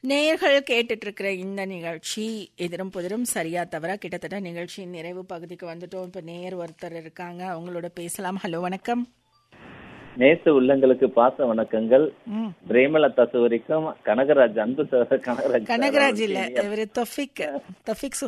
நேயர்கள் கேட்டுட்டு இருக்கிற இந்த நிகழ்ச்சி எதிரும் புதிரும் சரியா தவறா, கிட்டத்தட்ட நிகழ்ச்சியின் நிறைவு பகுதிக்கு வந்துட்டோம். இப்ப நேயர் ஒருத்தர் இருக்காங்க, அவங்களோட பேசலாம். ஹலோ, வணக்கம். நேச உள்ளங்களுக்கு பாச வணக்கங்கள். பிரேமலதா சூரிக்கும் கனகராஜ், அன்பு கனகராஜ் கனகராஜ் இல்ல, இவரு தொஃபிக்